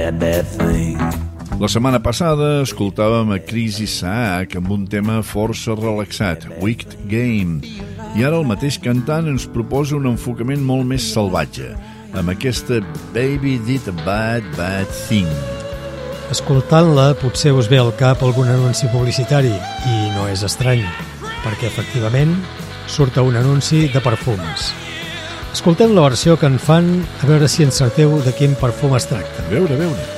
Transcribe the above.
bad, bad thing. La setmana passada escoltàvem a Chris Isaak amb un tema força relaxat, Wicked Game, i ara el mateix cantant ens proposa un enfocament molt més salvatge, amb aquesta Baby Did a Bad, Bad Thing. Escoltant-la potser us ve al cap algun anunci publicitari, i no és estrany, perquè efectivament surt un anunci de perfums. Escoltem la versió que en fan a veure si encerteu de quin perfum es tracta. A veure.